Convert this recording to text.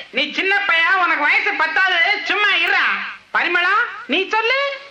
நீ சின்ன பையன், உனக்கு வயசு 10. சும்மா இருடா. பரிமளா நீ சொல்லு.